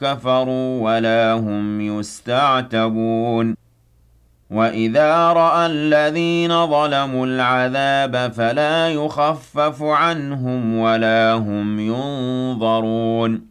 كَفَرُوا وَلَا هُمْ يُسْتَعْتَبُونَ وَإِذَا رَأَى الَّذِينَ ظَلَمُوا الْعَذَابَ فَلَا يُخَفَّفُ عَنْهُمْ وَلَا هُمْ يُنظَرُونَ